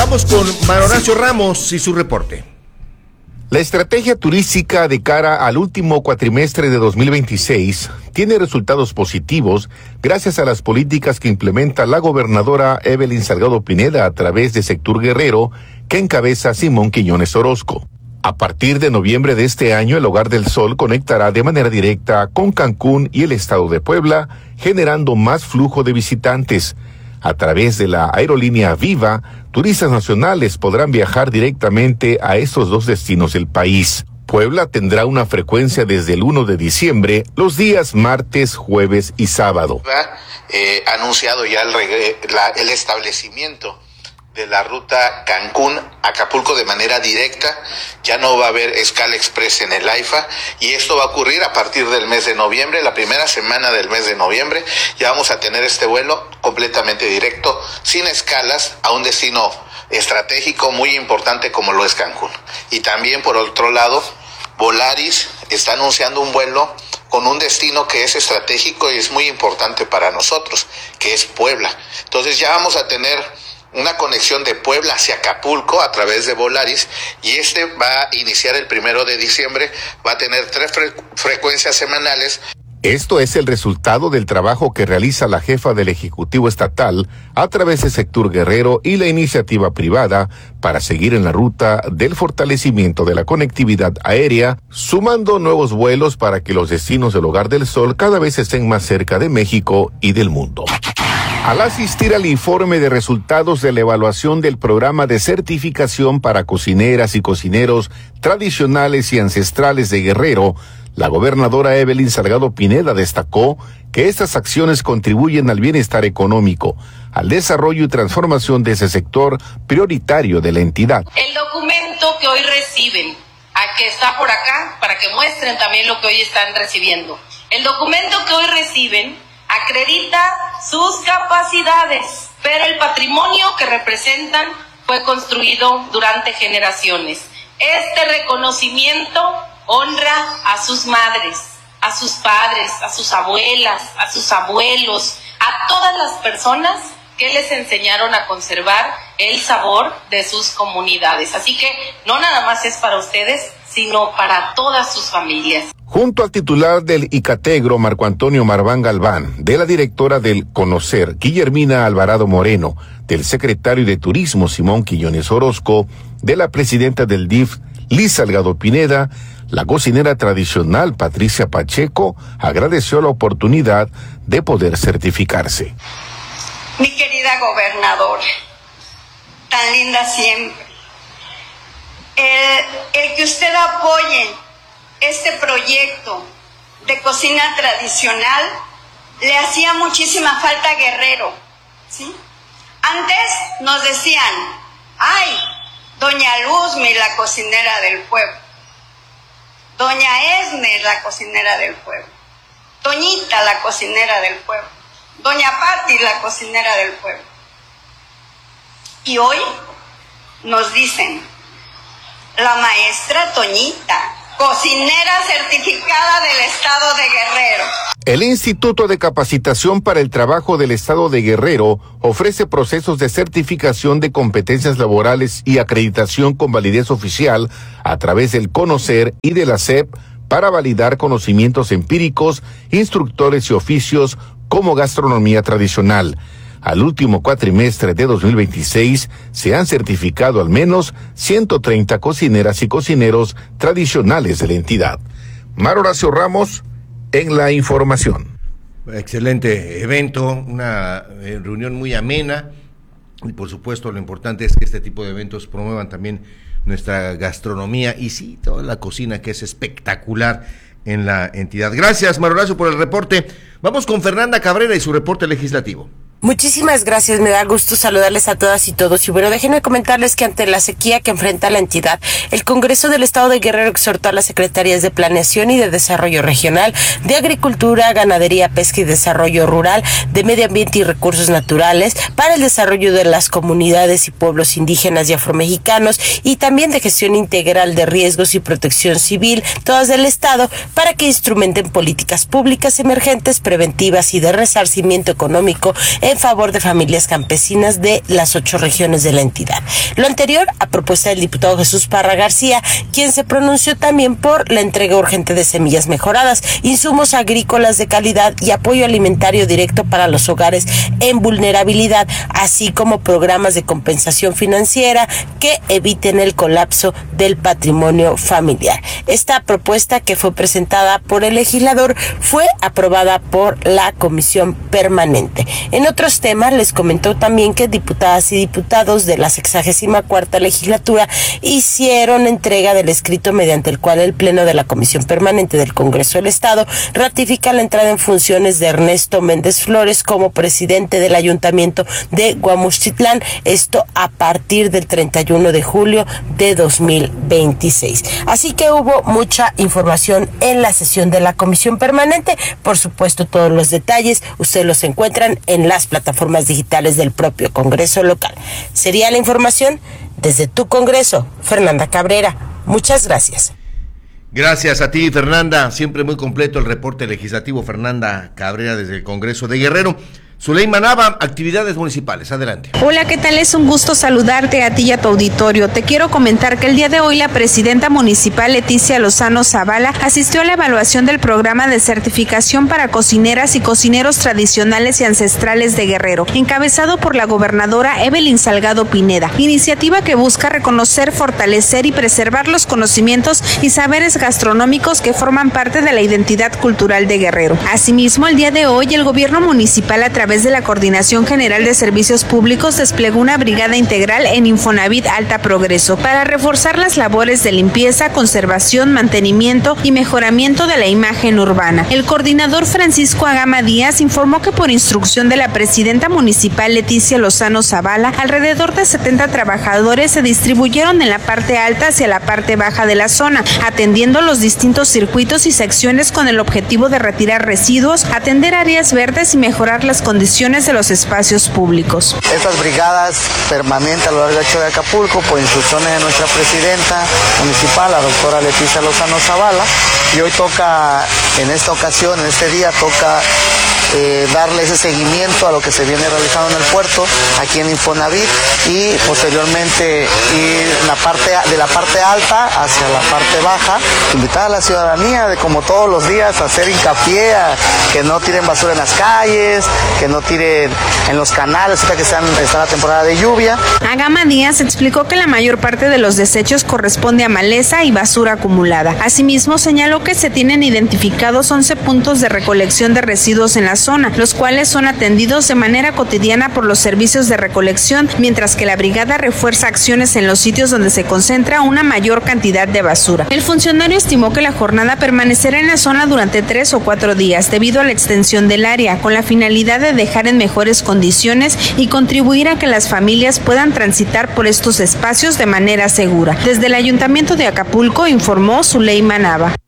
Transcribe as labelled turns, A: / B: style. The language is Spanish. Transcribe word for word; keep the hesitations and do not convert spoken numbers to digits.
A: Vamos con Manuel Horacio Ramos y su reporte.
B: La estrategia turística de cara al último cuatrimestre de dos mil veintiséis tiene resultados positivos gracias a las políticas que implementa la gobernadora Evelyn Salgado Pineda a través de Sectur Guerrero, que encabeza Simón Quiñones Orozco. A partir de noviembre de este año, el Hogar del Sol conectará de manera directa con Cancún y el estado de Puebla, generando más flujo de visitantes. A través de la aerolínea Viva, turistas nacionales podrán viajar directamente a estos dos destinos del país. Puebla tendrá una frecuencia desde el primero de diciembre, los días martes, jueves y sábado.
C: Eh, anunciado ya el, la, el establecimiento de la ruta Cancún-Acapulco de manera directa. Ya no va a haber escala express en el AIFA, y esto va a ocurrir a partir del mes de noviembre, la primera semana del mes de noviembre. Ya vamos a tener este vuelo completamente directo, sin escalas, a un destino estratégico muy importante como lo es Cancún. Y también, por otro lado, Volaris está anunciando un vuelo con un destino que es estratégico y es muy importante para nosotros, que es Puebla. Entonces ya vamos a tener una conexión de Puebla hacia Acapulco a través de Volaris, y este va a iniciar el primero de diciembre, va a tener tres fre- frecuencias semanales.
B: Esto es el resultado del trabajo que realiza la jefa del Ejecutivo Estatal a través de Sectur Guerrero y la iniciativa privada para seguir en la ruta del fortalecimiento de la conectividad aérea, sumando nuevos vuelos para que los destinos del Hogar del Sol cada vez estén más cerca de México y del mundo. Al asistir al informe de resultados de la evaluación del programa de certificación para cocineras y cocineros tradicionales y ancestrales de Guerrero, la gobernadora Evelyn Salgado Pineda destacó que estas acciones contribuyen al bienestar económico, al desarrollo y transformación de ese sector prioritario de la entidad.
D: El documento que hoy reciben, a que está por acá, para que muestren también lo que hoy están recibiendo. El documento que hoy reciben acredita sus capacidades, pero el patrimonio que representan fue construido durante generaciones. Este reconocimiento honra a sus madres, a sus padres, a sus abuelas, a sus abuelos, a todas las personas que les enseñaron a conservar el sabor de sus comunidades. Así que no nada más es para ustedes, sino para todas sus familias.
B: Junto al titular del ICATEGRO, Marco Antonio Marván Galván, de la directora del CONOCER, Guillermina Alvarado Moreno, del secretario de Turismo, Simón Quiñones Orozco, de la presidenta del D I F, Liz Salgado Pineda, la cocinera tradicional Patricia Pacheco agradeció la oportunidad de poder certificarse.
E: Mi querida gobernadora, tan linda siempre, el, el que usted apoye este proyecto de cocina tradicional le hacía muchísima falta a Guerrero, ¿sí? Antes nos decían, ay, doña Luzmi, la cocinera del pueblo, doña Esme, la cocinera del pueblo, Toñita, la cocinera del pueblo, doña Pati, la cocinera del pueblo. Y hoy nos dicen, la maestra Toñita, cocinera certificada del estado de Guerrero.
B: El Instituto de Capacitación para el Trabajo del Estado de Guerrero ofrece procesos de certificación de competencias laborales y acreditación con validez oficial a través del CONOCER y de la S E P para validar conocimientos empíricos, instructores y oficios como gastronomía tradicional. Al último cuatrimestre de dos mil veintiséis se han certificado al menos ciento treinta cocineras y cocineros tradicionales de la entidad. Mar Horacio Ramos en la información.
A: Excelente evento, una eh, reunión muy amena, y por supuesto lo importante es que este tipo de eventos promuevan también nuestra gastronomía y sí, toda la cocina, que es espectacular en la entidad. Gracias, Mar Horacio, por el reporte. Vamos con Fernanda Cabrera y su reporte legislativo.
F: Muchísimas gracias, me da gusto saludarles a todas y todos. Y bueno, déjenme comentarles que ante la sequía que enfrenta la entidad, el Congreso del Estado de Guerrero exhortó a las Secretarías de Planeación y de Desarrollo Regional, de Agricultura, Ganadería, Pesca y Desarrollo Rural, de Medio Ambiente y Recursos Naturales, para el desarrollo de las comunidades y pueblos indígenas y afromexicanos, y también de Gestión Integral de Riesgos y Protección Civil, todas del Estado, para que instrumenten políticas públicas emergentes, preventivas y de resarcimiento económico en favor de familias campesinas de las ocho regiones de la entidad. Lo anterior a propuesta del diputado Jesús Parra García, quien se pronunció también por la entrega urgente de semillas mejoradas, insumos agrícolas de calidad y apoyo alimentario directo para los hogares en vulnerabilidad, así como programas de compensación financiera que eviten el colapso del patrimonio familiar. Esta propuesta, que fue presentada por el legislador, fue aprobada por la comisión permanente. En otros temas, les comentó también que diputadas y diputados de la sexagésima cuarta legislatura hicieron entrega del escrito mediante el cual el Pleno de la Comisión Permanente del Congreso del Estado ratifica la entrada en funciones de Ernesto Méndez Flores como presidente del Ayuntamiento de Guamuchtitlán, esto a partir del treinta y uno de julio de dos mil veintiséis. Así que hubo mucha información en la sesión de la Comisión Permanente. Por supuesto, todos los detalles ustedes los encuentran en las plataformas digitales del propio Congreso local. Sería la información desde tu Congreso, Fernanda Cabrera. Muchas gracias.
A: Gracias a ti, Fernanda. Siempre muy completo el reporte legislativo. Fernanda Cabrera desde el Congreso de Guerrero. Zuleima Nava, actividades municipales, adelante.
G: Hola, ¿qué tal? Es un gusto saludarte a ti y a tu auditorio. Te quiero comentar que el día de hoy la presidenta municipal Leticia Lozano Zavala asistió a la evaluación del programa de certificación para cocineras y cocineros tradicionales y ancestrales de Guerrero, encabezado por la gobernadora Evelyn Salgado Pineda, iniciativa que busca reconocer, fortalecer y preservar los conocimientos y saberes gastronómicos que forman parte de la identidad cultural de Guerrero. Asimismo, el día de hoy el gobierno municipal, a través de la Coordinación General de Servicios Públicos, desplegó una brigada integral en Infonavit Alta Progreso para reforzar las labores de limpieza, conservación, mantenimiento y mejoramiento de la imagen urbana. El coordinador Francisco Agama Díaz informó que por instrucción de la presidenta municipal Leticia Lozano Zavala, alrededor de setenta trabajadores se distribuyeron en la parte alta hacia la parte baja de la zona, atendiendo los distintos circuitos y secciones con el objetivo de retirar residuos, atender áreas verdes y mejorar las condiciones de los espacios públicos.
H: Estas brigadas permanentes a lo largo del hecho de Acapulco, por instrucciones de nuestra presidenta municipal, la doctora Leticia Lozano Zavala, y hoy toca, en esta ocasión, en este día, toca eh, darle ese seguimiento a lo que se viene realizando en el puerto, aquí en Infonavit, y posteriormente ir la parte, de la parte alta hacia la parte baja, invitar a la ciudadanía, de como todos los días, a hacer hincapié a que no tiren basura en las calles, que no tiren en los canales, hasta que sean, está la temporada de lluvia.
G: Agama Díaz explicó que la mayor parte de los desechos corresponde a maleza y basura acumulada. Asimismo, señaló que se tienen identificados once puntos de recolección de residuos en la zona, los cuales son atendidos de manera cotidiana por los servicios de recolección, mientras que la brigada refuerza acciones en los sitios donde se concentra una mayor cantidad de basura. El funcionario estimó que la jornada permanecerá en la zona durante tres o cuatro días, debido a la extensión del área, con la finalidad de dejar en mejores condiciones y contribuir a que las familias puedan transitar por estos espacios de manera segura. Desde el Ayuntamiento de Acapulco informó Zuleima Nava.